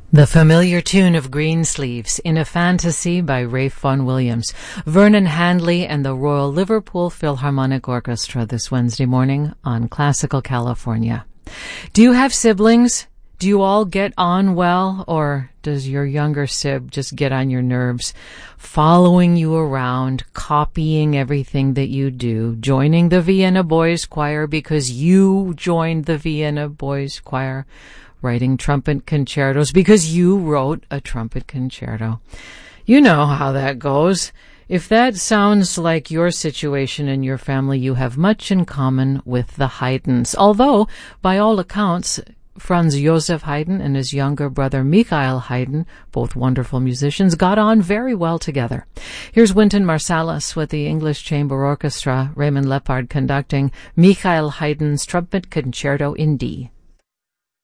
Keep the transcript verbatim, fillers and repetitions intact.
The familiar tune of Greensleeves in a Fantasy by Ralph Vaughan Williams. Vernon Handley and the Royal Liverpool Philharmonic Orchestra this Wednesday morning on Classical California. Do you have siblings? Do you all get on well, or does your younger sib just get on your nerves, following you around, copying everything that you do, joining the Vienna Boys Choir because you joined the Vienna Boys Choir, writing trumpet concertos because you wrote a trumpet concerto? You know how that goes. If that sounds like your situation in your family, you have much in common with the Haydns. Although, by all accounts, Franz Josef Haydn and his younger brother Michael Haydn, both wonderful musicians, got on very well together. Here's Wynton Marsalis with the English Chamber Orchestra, Raymond Lepard conducting Michael Haydn's Trumpet Concerto in D.